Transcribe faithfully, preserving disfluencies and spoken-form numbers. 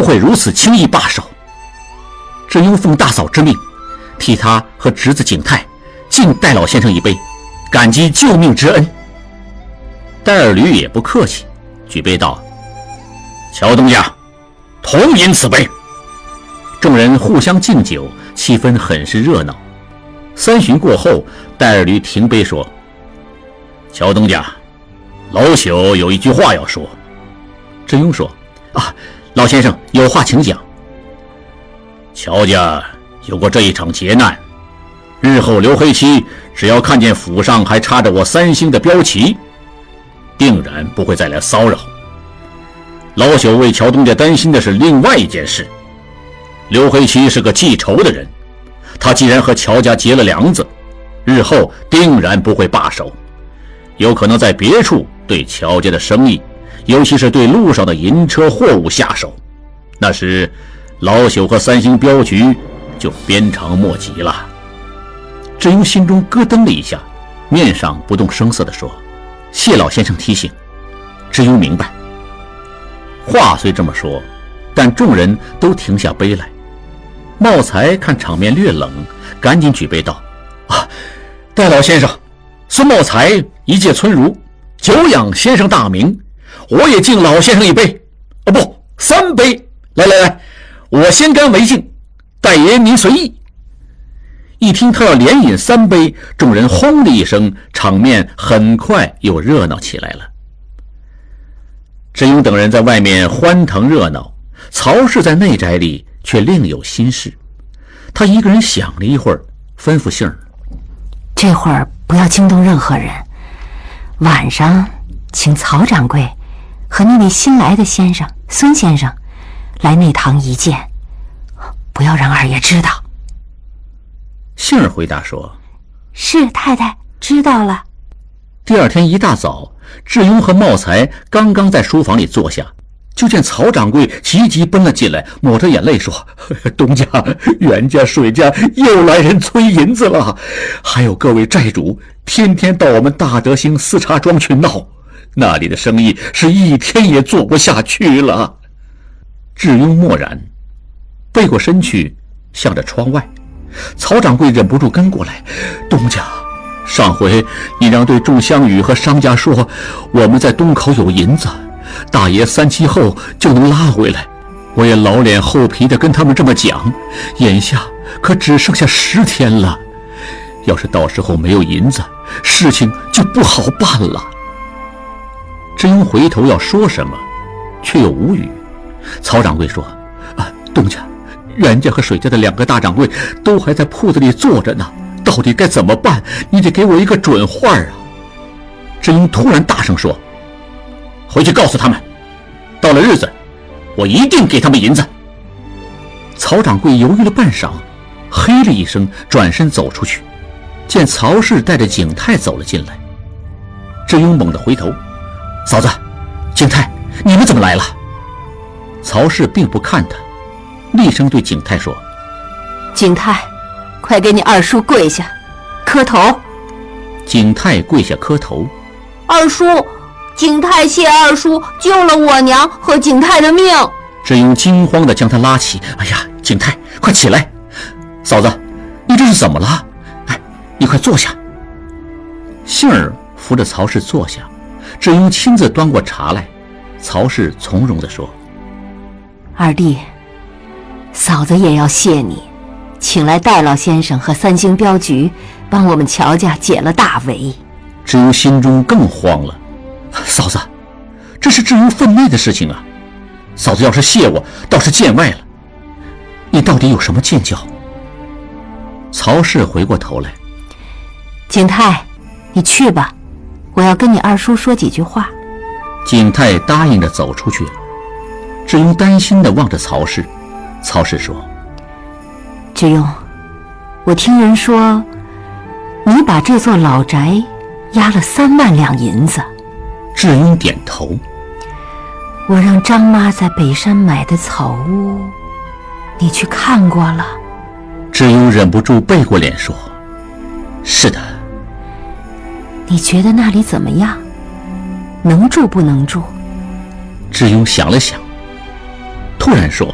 不会如此轻易罢手。智庸奉大嫂之命，替他和侄子景泰敬戴老先生一杯，感激救命之恩。戴尔驴也不客气，举杯道：乔东家，同饮此杯。众人互相敬酒，气氛很是热闹。三巡过后，戴尔驴停杯说：乔东家，老朽有一句话要说。智庸说：啊，老先生有话请讲。乔家有过这一场劫难，日后刘黑七只要看见府上还插着我三星的标旗，定然不会再来骚扰。老朽为乔东家担心的是另外一件事。刘黑七是个记仇的人，他既然和乔家结了梁子，日后定然不会罢手，有可能在别处对乔家的生意，尤其是对路上的银车货物下手，那时老朽和三星镖局就鞭长莫及了。智庸心中咯噔了一下，面上不动声色地说：谢老先生提醒。智庸明白。话虽这么说，但众人都停下杯来。茂才看场面略冷，赶紧举杯道：啊，戴老先生，孙茂才一介村儒，久仰先生大名，我也敬老先生一杯。哦不，三杯！来来来，我先干为敬，戴爷您随意。一听他要连饮三杯，众人轰的一声，场面很快又热闹起来了。智庸等人在外面欢腾热闹，曹氏在内宅里却另有心事。他一个人想了一会儿，吩咐杏儿： 这会儿不要惊动任何人，晚上请曹掌柜和那位新来的先生孙先生来内堂一见，不要让二爷知道。 杏儿回答说： 是太太，知道了。 第二天一大早，智庸和茂才刚刚在书房里坐下，就见曹掌柜急急奔了进来，抹着眼泪说：东家、袁家、水家又来人催银子了，还有各位债主天天到我们大德兴四茶庄去闹，那里的生意是一天也做不下去了。智庸默然，背过身去向着窗外。曹掌柜忍不住跟过来：东家，上回你让对众乡宇和商家说我们在东口有银子，大爷三七后就能拉回来，我也老脸厚皮的跟他们这么讲，眼下可只剩下十天了，要是到时候没有银子，事情就不好办了。智庸回头要说什么，却又无语。曹掌柜说：啊，东家，袁家和水家的两个大掌柜都还在铺子里坐着呢，到底该怎么办？你得给我一个准话啊！智庸突然大声说：回去告诉他们，到了日子，我一定给他们银子。曹掌柜犹豫了半晌，嘿了一声，转身走出去，见曹氏带着景泰走了进来。智庸猛地回头：嫂子，景泰，你们怎么来了？曹氏并不看他，厉声对景泰说： 景泰，快给你二叔跪下磕头。 景泰跪下磕头： 二叔，景泰谢二叔救了我娘和景泰的命。 智庸惊慌地将他拉起：哎呀，景泰，快起来！嫂子，你这是怎么了？哎，你快坐下。杏儿扶着曹氏坐下，智庸亲自端过茶来。曹氏从容地说： 二弟，嫂子也要谢你，请来戴老先生和三星镖局帮我们乔家解了大围。 智庸心中更慌了：嫂子，这是智庸分内的事情啊，嫂子要是谢我，倒是见外了。你到底有什么见教？曹氏回过头来： 景泰，你去吧，我要跟你二叔说几句话。 景泰答应着走出去了。智庸担心地望着曹氏。曹氏说： 智庸，我听人说你把这座老宅押了三万两银子。 智庸点头： 我让张妈在北山买的草屋，你去看过了？ 智庸忍不住背过脸说：是的。 你觉得那里怎么样？能住不能住？ 智庸想了想，突然说：